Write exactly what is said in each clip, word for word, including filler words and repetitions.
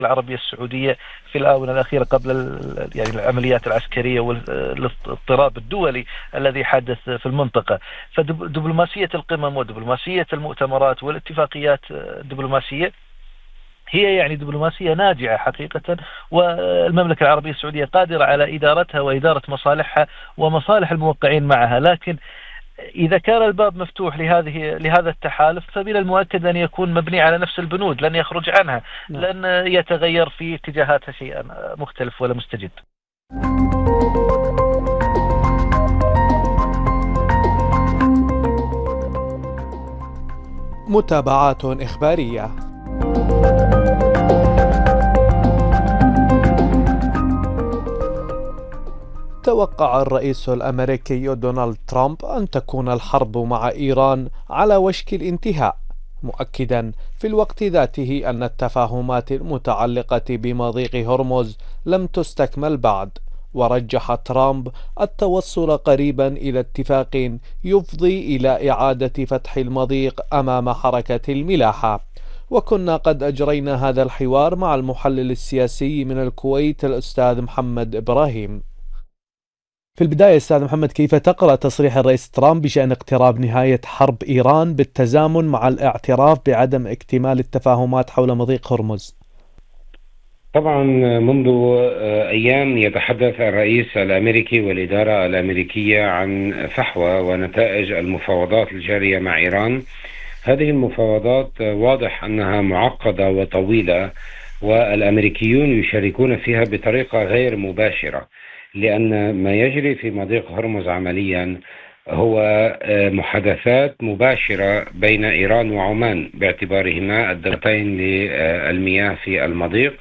العربية السعودية في الآونة الأخيرة قبل يعني العمليات العسكرية والاضطراب الدولي الذي حدث في المنطقة. فدبلوماسية القمم ودبلوماسية المؤتمرات والاتفاقيات الدبلوماسية هي يعني دبلوماسية ناجعة حقيقة، والمملكة العربية السعودية قادرة على إدارتها وإدارة مصالحها ومصالح الموقعين معها. لكن إذا كان الباب مفتوح لهذه لهذا التحالف فمن المؤكد أن يكون مبني على نفس البنود، لن يخرج عنها، نعم. لن يتغير في اتجاهاتها شيئا مختلف ولا مستجد. متابعات إخبارية. توقع الرئيس الأمريكي دونالد ترامب أن تكون الحرب مع إيران على وشك الانتهاء، مؤكدا في الوقت ذاته أن التفاهمات المتعلقة بمضيق هرمز لم تستكمل بعد. ورجح ترامب التوصل قريبا إلى اتفاق يفضي إلى إعادة فتح المضيق أمام حركة الملاحة. وكنا قد أجرينا هذا الحوار مع المحلل السياسي من الكويت الأستاذ محمد إبراهيم. في البداية أستاذ محمد، كيف تقرأ تصريح الرئيس ترامب بشأن اقتراب نهاية حرب إيران بالتزامن مع الاعتراف بعدم اكتمال التفاهمات حول مضيق هرمز؟ طبعا منذ أيام يتحدث الرئيس الأمريكي والإدارة الأمريكية عن فحوى ونتائج المفاوضات الجارية مع إيران. هذه المفاوضات واضح أنها معقدة وطويلة، والأمريكيون يشاركون فيها بطريقة غير مباشرة، لأن ما يجري في مضيق هرمز عمليا هو محادثات مباشرة بين إيران وعمان باعتبارهما الدورتين للمياه في المضيق.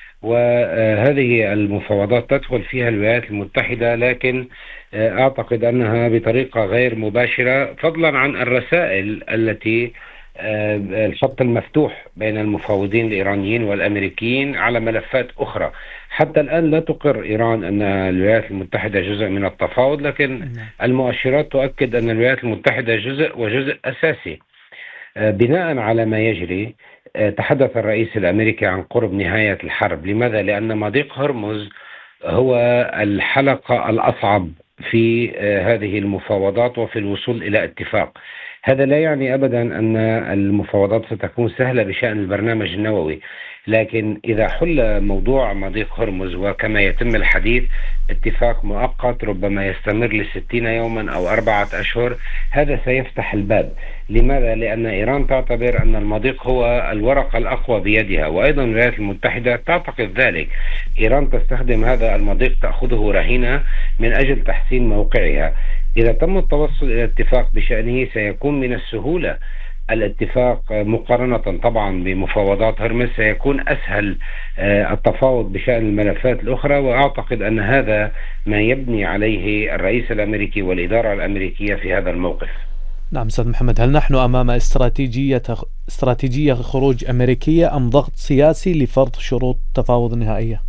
وهذه المفاوضات تدخل فيها الولايات المتحدة، لكن أعتقد أنها بطريقة غير مباشرة، فضلا عن الرسائل التي الخط المفتوح بين المفاوضين الإيرانيين والأمريكيين على ملفات أخرى. حتى الآن لا تقر إيران أن الولايات المتحدة جزء من التفاوض، لكن المؤشرات تؤكد أن الولايات المتحدة جزء وجزء أساسي. بناء على ما يجري، تحدث الرئيس الأمريكي عن قرب نهاية الحرب. لماذا؟ لأن مضيق هرمز هو الحلقة الأصعب في هذه المفاوضات وفي الوصول إلى اتفاق. هذا لا يعني أبدا أن المفاوضات ستكون سهلة بشأن البرنامج النووي، لكن إذا حل موضوع مضيق هرمز وكما يتم الحديث اتفاق مؤقت ربما يستمر لستين يوما أو أربعة أشهر، هذا سيفتح الباب. لماذا؟ لأن إيران تعتبر أن المضيق هو الورقة الأقوى بيدها، وأيضا الولايات المتحدة تعتقد ذلك. إيران تستخدم هذا المضيق، تأخذه رهينة من أجل تحسين موقعها. إذا تم التوصل إلى اتفاق بشأنه سيكون من السهولة الاتفاق مقارنة طبعا بمفاوضات هرمز، سيكون أسهل التفاوض بشأن الملفات الأخرى. وأعتقد أن هذا ما يبني عليه الرئيس الأمريكي والإدارة الأمريكية في هذا الموقف. نعم أستاذ محمد، هل نحن أمام استراتيجية استراتيجية خروج أمريكية أم ضغط سياسي لفرض شروط تفاوض نهائية؟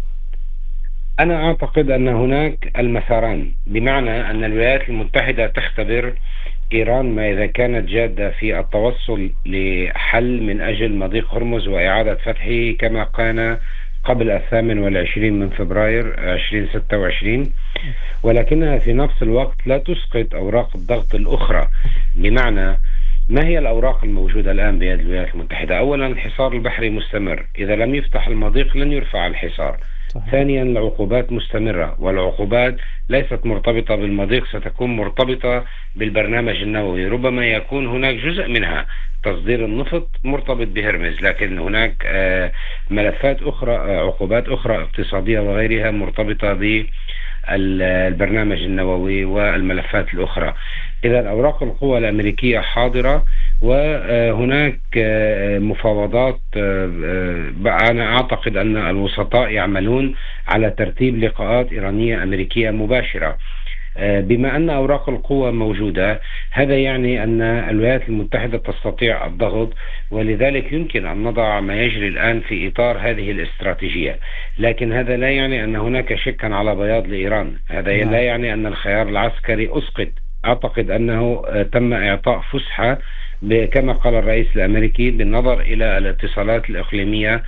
أنا أعتقد أن هناك المساران، بمعنى أن الولايات المتحدة تختبر إيران ما إذا كانت جادة في التوصل لحل من أجل مضيق هرمز وإعادة فتحه كما كان قبل الثامن والعشرين من فبراير ألفين وستة وعشرين، ولكنها في نفس الوقت لا تسقط أوراق الضغط الأخرى. بمعنى، ما هي الأوراق الموجودة الآن بيد الولايات المتحدة؟ أولا، الحصار البحري مستمر، إذا لم يفتح المضيق لن يرفع الحصار. صحيح. ثانيا، العقوبات مستمرة، والعقوبات ليست مرتبطة بالمضيق، ستكون مرتبطة بالبرنامج النووي. ربما يكون هناك جزء منها تصدير النفط مرتبط بهرمز، لكن هناك ملفات أخرى، عقوبات أخرى اقتصادية وغيرها مرتبطة بالبرنامج النووي والملفات الأخرى. إذا أوراق القوى الأمريكية حاضرة، وهناك مفاوضات. أنا أعتقد أن الوسطاء يعملون على ترتيب لقاءات إيرانية أمريكية مباشرة. بما أن أوراق القوة موجودة، هذا يعني أن الولايات المتحدة تستطيع الضغط، ولذلك يمكن أن نضع ما يجري الآن في إطار هذه الاستراتيجية. لكن هذا لا يعني أن هناك شكا على بياض لإيران، هذا لا يعني أن الخيار العسكري أسقط. أعتقد أنه تم إعطاء فسحة كما قال الرئيس الأمريكي بالنظر إلى الاتصالات الإقليمية